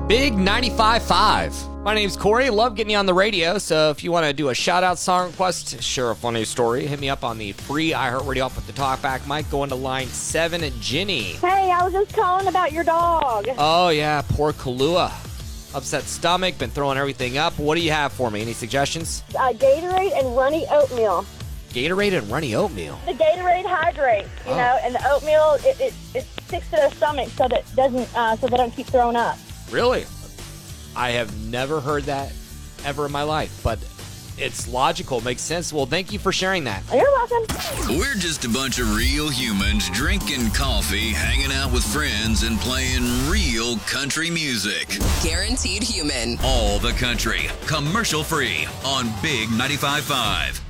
Big 95.5. My name's Corey. Love getting you on the radio. So if you want to do a shout-out, song request, share a funny story, hit me up on the free iHeartRadio app with the talkback mic. Go into line 7 at Ginny. Hey, I was just calling about your dog. Oh, yeah. Poor Kahlua. Upset stomach. Been throwing everything up. What do you have for me? Any suggestions? Gatorade and runny oatmeal. Gatorade and runny oatmeal. The Gatorade hydrates, you know, and the oatmeal, it sticks to their stomach so that doesn't, so they don't keep throwing up. Really? I have never heard that ever in my life, but it's logical, makes sense. Well, thank you for sharing that. You're welcome. We're just a bunch of real humans drinking coffee, hanging out with friends, and playing real country music. Guaranteed Human. All the country, commercial free on Big 95.5.